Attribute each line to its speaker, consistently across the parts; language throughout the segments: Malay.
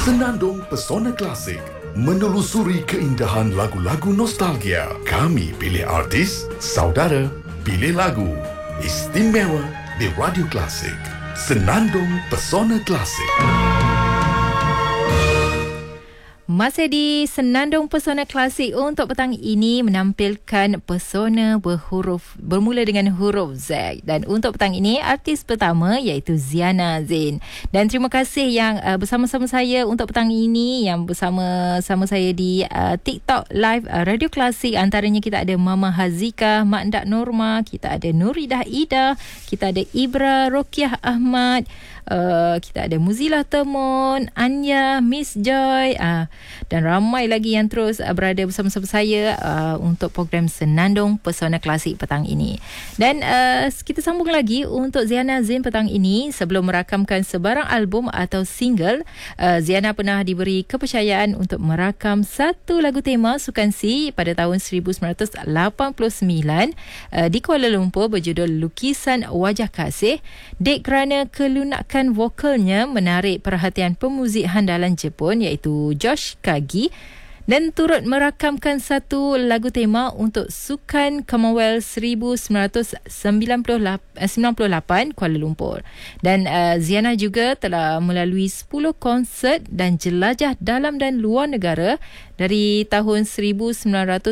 Speaker 1: Senandung Pesona Klasik, menelusuri keindahan lagu-lagu nostalgia. Kami pilih artis, saudara, pilih lagu. Istimewa di Radio Klasik. Senandung Pesona Klasik.
Speaker 2: Masih di Senandung Pesona Klasik untuk petang ini menampilkan pesona bermula dengan huruf Z. Dan untuk petang ini, artis pertama iaitu Ziana Zain. Dan terima kasih yang bersama-sama saya untuk petang ini, yang bersama-sama saya di TikTok Live Radio Klasik. Antaranya kita ada Mama Hazika, Mak Ndak Norma, kita ada Nuridah Ida, kita ada Ibra Rokiah Ahmad, kita ada Muzila Temon, Anya, Miss Joy, dan ramai lagi yang terus berada bersama-sama saya untuk program Senandung Pesona Klasik petang ini. Dan kita sambung lagi untuk Ziana Zain petang ini. Sebelum merakamkan sebarang album atau single, Ziana pernah diberi kepercayaan untuk merakam satu lagu tema sukan C pada tahun 1989 di Kuala Lumpur berjudul Lukisan Wajah Kasih. Dek kerana kelunakan vokalnya menarik perhatian pemuzik handalan Jepun iaitu Josh Kagi, dan turut merakamkan satu lagu tema untuk Sukan Commonwealth 1998 Kuala Lumpur. Dan Ziana juga telah melalui 10 konsert dan jelajah dalam dan luar negara dari tahun 1996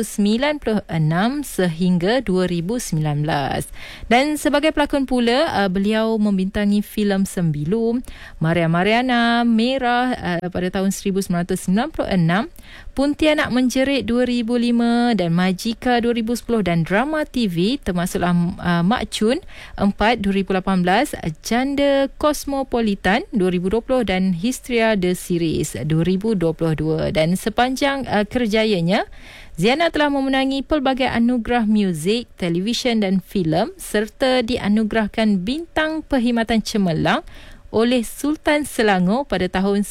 Speaker 2: sehingga 2019. Dan sebagai pelakon pula, beliau membintangi filem Sembilu, Maria Mariana, Merah pada tahun 1996, Pontianak Menjerit 2005 dan Majika 2010, dan drama TV termasuklah Mak Chun 4 2018, Janda Cosmopolitan 2020 dan Hysteria The Series 2022. Dan sepanjang kerjayanya, Ziana telah memenangi pelbagai anugerah muzik, televisyen dan filem serta dianugerahkan bintang perkhidmatan cemerlang oleh Sultan Selangor pada tahun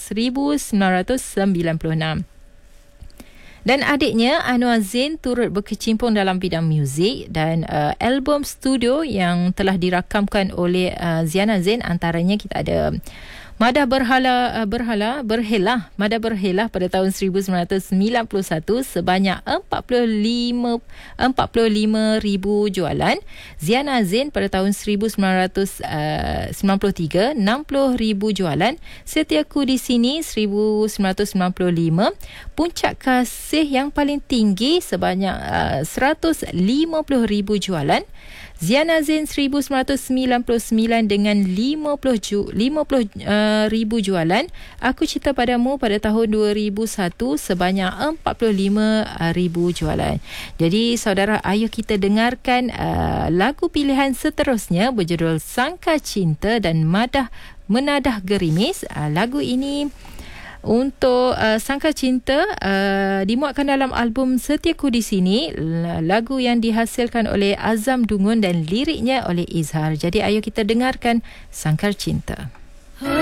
Speaker 2: 1996. Dan adiknya Anwar Zain turut berkecimpung dalam bidang muzik, dan album studio yang telah dirakamkan oleh Ziana Zain antaranya kita ada Madah Berhelah pada tahun 1991 sebanyak 45,000 jualan. Ziana Zain pada tahun 1993 60,000 jualan. Setiaku di Sini 1995. Puncak Kasih yang paling tinggi sebanyak 150,000 jualan. Ziana Zain 1999 dengan 50,000 jualan. Aku Cinta Padamu pada tahun 2001 sebanyak 45,000 jualan. Jadi saudara, ayo kita dengarkan lagu pilihan seterusnya berjudul Sangka Cinta dan Menadah Gerimis. Lagu ini untuk Sangka Cinta dimuatkan dalam album Setiaku di Sini, lagu yang dihasilkan oleh Azam Dungun dan liriknya oleh Izhar. Jadi ayo kita dengarkan Sangka Cinta.